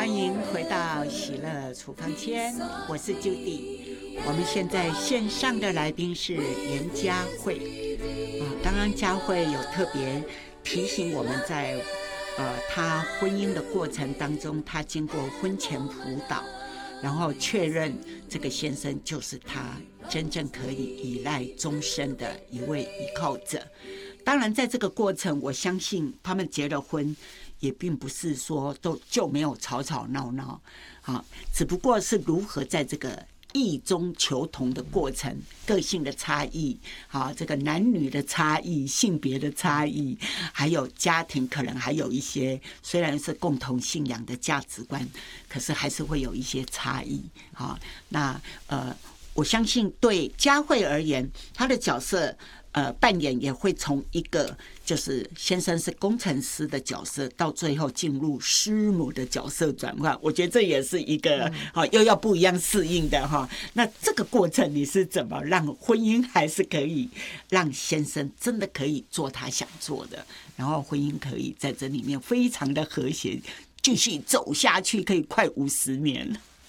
欢迎回到喜乐处方签，我是 Judy。我们现在线上的来宾是严佳慧刚刚佳慧有特别提醒我们在她婚姻的过程当中，她经过婚前辅导，然后确认这个先生就是她真正可以依赖终身的一位依靠者。当然在这个过程，我相信他们结了婚也并不是说就没有吵吵闹闹只不过是如何在这个异中求同的过程，个性的差异这个男女的差异，性别的差异，还有家庭可能还有一些虽然是共同信仰的价值观，可是还是会有一些差异那我相信对佳慧而言，她的角色扮演也会从一个就是先生是工程师的角色，到最后进入师母的角色转换。我觉得这也是一个又要不一样适应的那这个过程你是怎么让婚姻还是可以让先生真的可以做他想做的，然后婚姻可以在这里面非常的和谐，继续走下去，可以快50年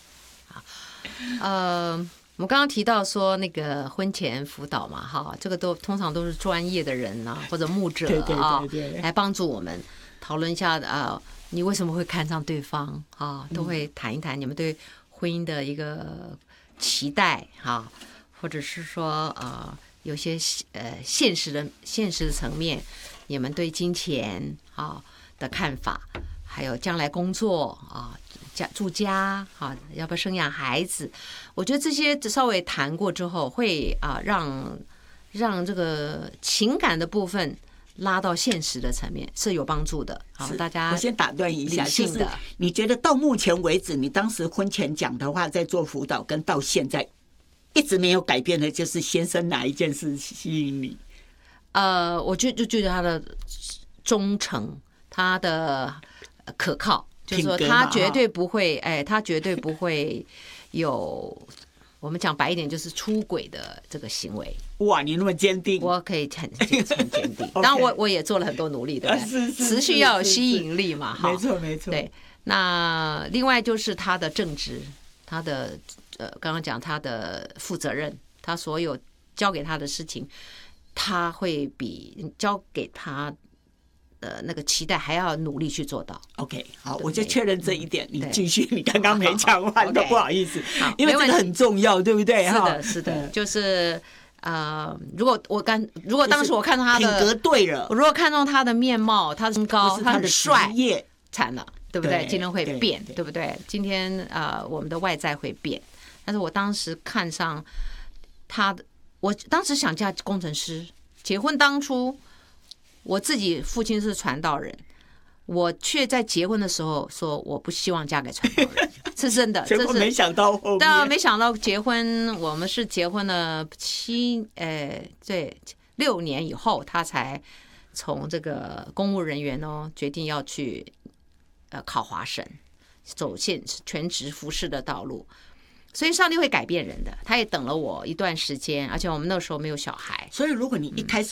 了。 我们刚刚提到说那个婚前辅导嘛，这个通常都是专业的人或者牧者来帮助我们讨论一下你为什么会看上对方都会谈一谈你们对婚姻的一个期待或者是说有些现实的层面，你们对金钱的看法，还有将来工作住家要不要生养孩子，我觉得这些稍微谈过之后，会让这个情感的部分拉到现实的层面是有帮助的。大家我先打断一下，就是你觉得到目前为止，你当时婚前讲的话，在做辅导跟到现在一直没有改变的，就是先生哪一件事吸引你？ 我就觉得他的忠诚，他的可靠。就是说他绝对不会他绝对不会有我们讲白一点就是出轨的这个行为。 哇，你那么坚定。 我可以很坚定当然我也做了很多努力，对不对？持续要有吸引力嘛。 没错没错。 对，那另外就是他的正直，他的刚刚讲他的负责任，他所有交给他的事情，他会比交给他那个期待还要努力去做到。 OK， 好，我就确认这一点。你继续，你刚刚没讲完都不好意思，因为这个很重要，对不对？ 是的是的，就是如果当时我看到他的品格对了， 我如果看到他的面貌，他的身高，他很帅，惨了，对不对？今天会变，对不对？今天我们的外在会变，但是我当时看上他的，我当时想嫁工程师，结婚当初我自己父亲是传道人，我却在结婚的时候说我不希望嫁给传道人，是真的。 结果没想到后面， 但没想到结婚，我们是结婚了6年以后，他才从这个公务人员决定要去考华神，走全职服侍的道路。所以上帝会改变人的，他也等了我一段时间，而且我们那时候没有小孩。 所以如果你一开始